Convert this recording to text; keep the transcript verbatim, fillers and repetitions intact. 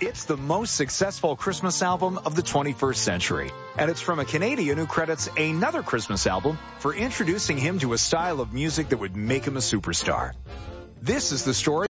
It's the most successful Christmas album of the twenty-first century, and it's from a Canadian who credits another Christmas album for introducing him to a style of music that would make him a superstar. This is the story